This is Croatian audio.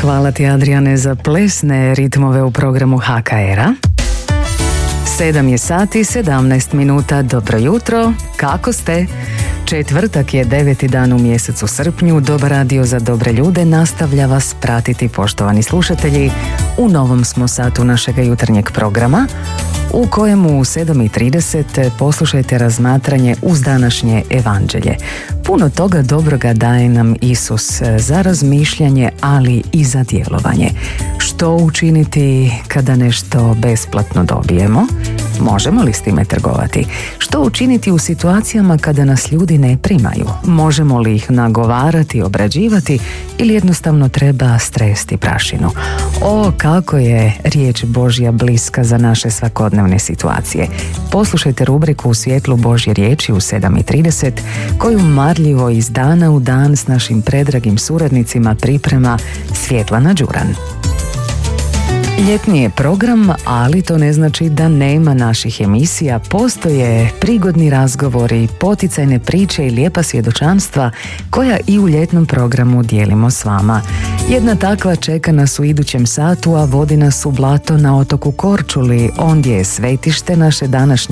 Hvala ti, Adriane, za plesne ritmove u programu HKR-a. 7 je sati, 17 minuta. Dobro jutro, kako ste? Četvrtak je 9. dan u mjesecu srpnju. Dobar radio za dobre ljude nastavlja vas pratiti, poštovani slušatelji. U novom smo satu našega jutarnjeg programa, u kojemu u 7:30 poslušajte razmatranje uz današnje evanđelje. Puno toga dobroga daje nam Isus za razmišljanje, ali i za djelovanje. Što učiniti kada nešto besplatno dobijemo? Možemo li s time trgovati? Što učiniti u situacijama kada nas ljudi ne primaju? Možemo li ih nagovarati, obrađivati ili jednostavno treba stresti prašinu? O, kako je riječ Božja bliska za naše svakodnevne situacije. Poslušajte rubriku U svjetlu Božje riječi u 7:30 koju marljivo iz dana u dan s našim predragim suradnicima priprema Svjetlana Đuran. Ljetni je program, ali to ne znači da nema naših emisija. Postoje prigodni razgovori, poticajne priče i lijepa svjedočanstva koja i u ljetnom programu dijelimo s vama. Jedna takva čeka nas u idućem satu, a vodi nas u blato na otoku Korčuli, ondje je svetište naše današnje